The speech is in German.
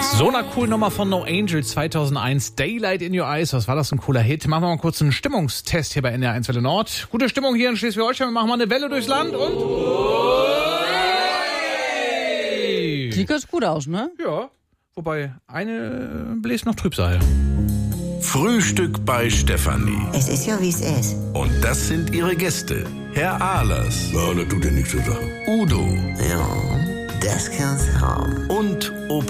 So eine coole Nummer von No Angel 2001, Daylight in Your Eyes. Was war das, ein cooler Hit? Machen wir mal kurz einen Stimmungstest hier bei NDR 1 Welle Nord. Gute Stimmung hier in Schleswig-Holstein. Wir machen mal eine Welle durchs Land und... Sieht ganz gut aus, ne? Ja, wobei eine bläst noch Trübsal. Frühstück bei Stefanie. Es ist ja, wie es ist. Und das sind ihre Gäste. Herr Ahlers. Ja, das tut ja nichts zur Sache. Udo. Ja, das kann's haben. Und